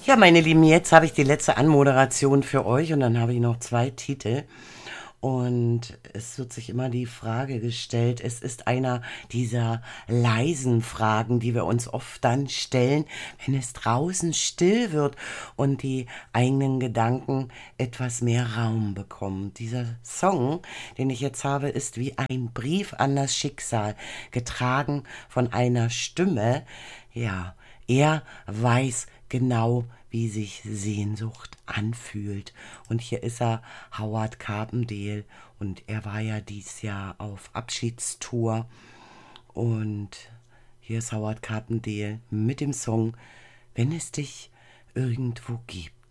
Ja, meine Lieben, jetzt habe ich die letzte Anmoderation für euch und dann habe ich noch zwei Titel. Und es wird sich immer die Frage gestellt, es ist einer dieser leisen Fragen, die wir uns oft dann stellen, wenn es draußen still wird und die eigenen Gedanken etwas mehr Raum bekommen. Dieser Song, den ich jetzt habe, ist wie ein Brief an das Schicksal, getragen von einer Stimme. Ja, er weiß genau, wie sich Sehnsucht anfühlt. Und hier ist er, Howard Carpendale. Und er war ja dieses Jahr auf Abschiedstour. Und hier ist Howard Carpendale mit dem Song Wenn es dich irgendwo gibt.